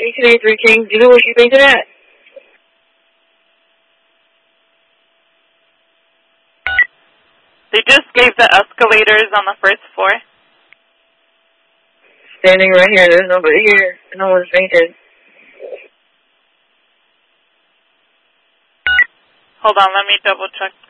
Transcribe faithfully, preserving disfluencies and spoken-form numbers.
eighteen eighty-three King. Do you know where she fainted at? They just gave the escalators on the first floor. Standing right here. There's nobody here. No one's fainted. Hold on, let me double check